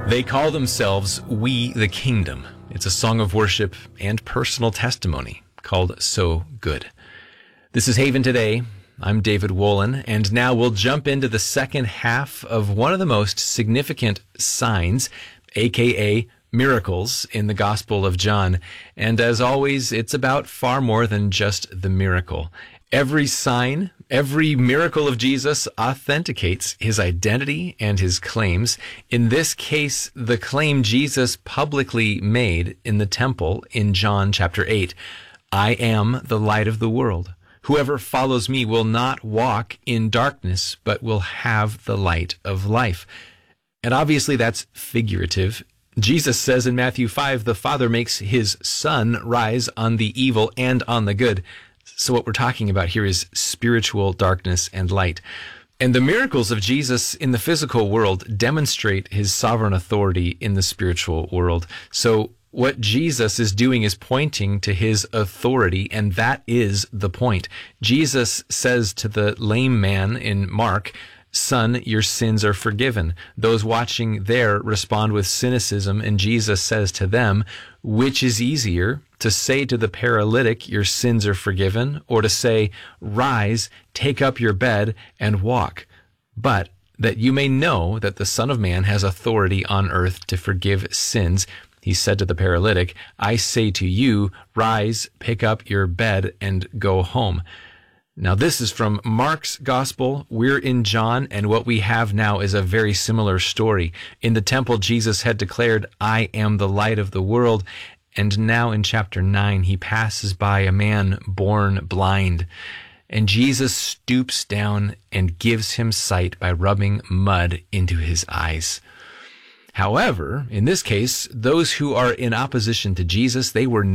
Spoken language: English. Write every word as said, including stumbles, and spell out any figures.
They call themselves We the Kingdom. It's a song of worship and personal testimony called So Good. This is Haven Today. I'm David Wolin, and now we'll jump into the second half of one of the most significant signs, aka miracles, in the Gospel of John. And as always, it's about far more than just the miracle. Every sign, every miracle of Jesus authenticates his identity and his claims. In this case, the claim Jesus publicly made in the temple in John chapter eight, I am the light of the world. Whoever follows me will not walk in darkness, but will have the light of life. And obviously that's figurative. Jesus says in Matthew five, the Father makes his sun rise on the evil and on the good. So what we're talking about here is spiritual darkness and light. And the miracles of Jesus in the physical world demonstrate his sovereign authority in the spiritual world. So what Jesus is doing is pointing to his authority, and that is the point. Jesus says to the lame man in Mark, Son, your sins are forgiven. Those watching there respond with cynicism, and Jesus says to them, which is easier, to say to the paralytic, your sins are forgiven, or to say, rise, take up your bed, and walk? But that you may know that the Son of Man has authority on earth to forgive sins, he said to the paralytic, I say to you, rise, pick up your bed, and go home. Now, this is from Mark's Gospel. We're in John, and what we have now is a very similar story. In the temple, Jesus had declared, I am the light of the world. And now in chapter nine, he passes by a man born blind. And Jesus stoops down and gives him sight by rubbing mud into his eyes. However, in this case, those who are in opposition to Jesus, they were